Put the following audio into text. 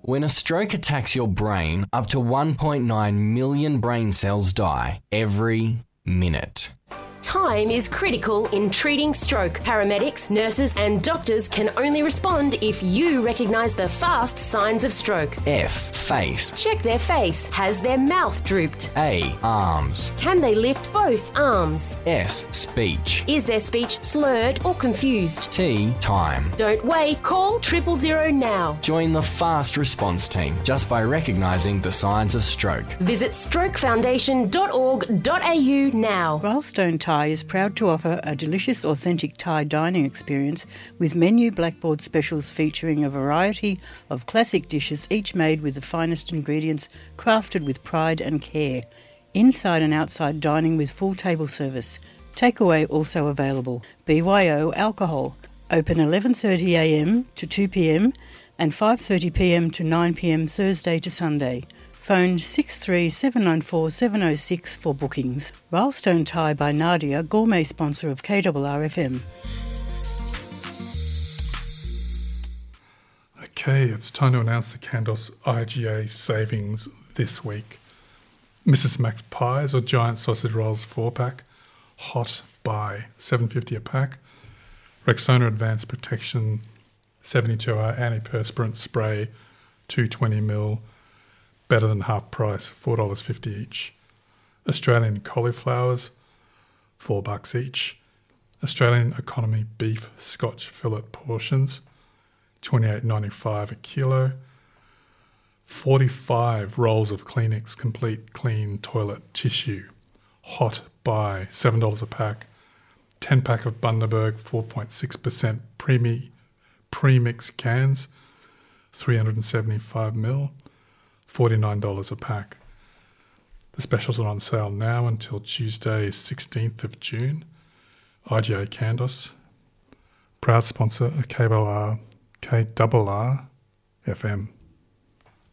When a stroke attacks your brain, up to 1.9 million brain cells die every minute. Time is critical in treating stroke. Paramedics, nurses and doctors can only respond if you recognise the fast signs of stroke. F. Face. Check their face. Has their mouth drooped? A. Arms. Can they lift both arms? S. Speech. Is their speech slurred or confused? T. Time. Don't wait. Call 000 now. Join the fast response team just by recognising the signs of stroke. Visit strokefoundation.org.au now. Wildstone Thai is proud to offer a delicious, authentic Thai dining experience with menu blackboard specials featuring a variety of classic dishes, each made with the finest ingredients, crafted with pride and care. Inside and outside dining with full table service. Takeaway also available. BYO alcohol. Open 11:30am to 2pm and 5:30pm to 9pm Thursday to Sunday. Phone 63794 706 for bookings. Wildstone Thai by Nadia, gourmet sponsor of KRRFM. Okay, it's time to announce the Candos IGA savings this week. Mrs. Max Pies or giant sausage rolls 4-pack, hot by $7.50 a pack. Rexona Advanced Protection 72-hour antiperspirant spray 220ml. Better than half price, $4.50 each. Australian cauliflowers, $4 each. Australian economy beef Scotch fillet portions, $28.95 a kilo. 45 rolls of Kleenex Complete Clean Toilet Tissue, hot by $7 a pack. 10-pack of Bundaberg 4.6% premix cans, 375ml. $49 a pack. The specials are on sale now until Tuesday, 16th of June. IGA Candos, proud sponsor of KRRFM.